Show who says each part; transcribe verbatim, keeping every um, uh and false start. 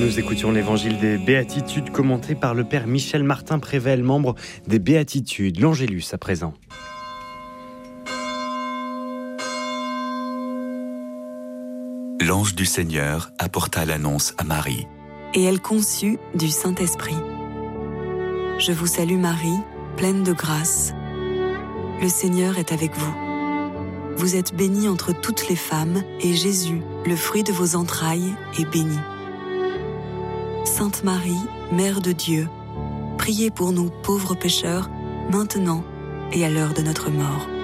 Speaker 1: Nous écoutions l'évangile des Béatitudes commenté par le père Michel Martin Prével, membre des Béatitudes. L'Angélus à présent.
Speaker 2: L'ange du Seigneur apporta l'annonce à Marie.
Speaker 3: Et elle conçut du Saint-Esprit. Je vous salue Marie, pleine de grâce. Le Seigneur est avec vous. Vous êtes bénie entre toutes les femmes, et Jésus, le fruit de vos entrailles, est béni. Sainte Marie, Mère de Dieu, priez pour nous pauvres pécheurs, maintenant et à l'heure de notre mort.